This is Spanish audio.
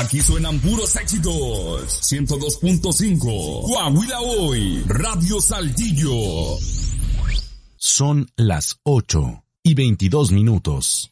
Aquí suenan puros éxitos. 102.5. Coahuila Hoy. Radio Saltillo. Son las 8:22.